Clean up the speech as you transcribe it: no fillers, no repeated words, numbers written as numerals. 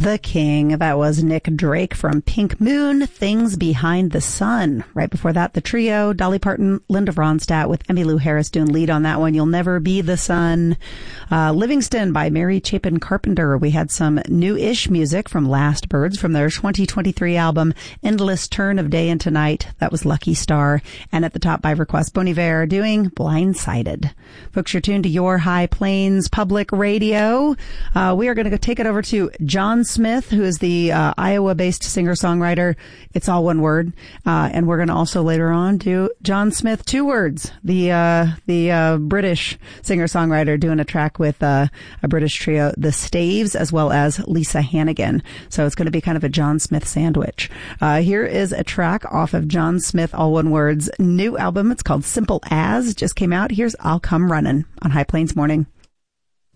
the King. That was Nick Drake from Pink Moon, Things Behind the Sun. Right before that, the trio, Dolly Parton, Linda Ronstadt with Emmylou Harris doing lead on that one, You'll Never Be the Sun. Livingston by Mary Chapin Carpenter. We had some new-ish music from Last Birds from their 2023 album, Endless Turn of Day into Night. That was Lucky Star. And at the top by request, Bon Iver doing Blindsided. Folks, you're tuned to Your High Plains Public Radio. We are going to go take it over to John Smith, who is the Iowa-based singer-songwriter. It's all one word. And we're going to also later on do John Smith, two words, the British singer-songwriter doing a track with a British trio, the Staves, as well as Lisa Hannigan. So it's going to be kind of a John Smith sandwich. Here is a track off of John Smith, all one words, new album. It's called Simple As. Just came out. Here's I'll Come Runnin' on High Plains Morning.